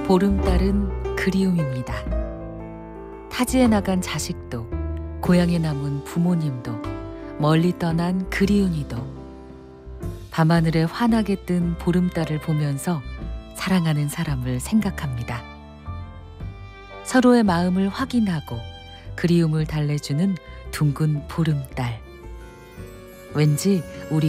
보름달은 그리움입니다. 타지에 나간 자식도, 고향에 남은 부모님도, 멀리 떠난 그리운이도 밤하늘에 환하게 뜬 보름달을 보면서 사랑하는 사람을 생각합니다. 서로의 마음을 확인하고 그리움을 달래주는 둥근 보름달. 왠지 우리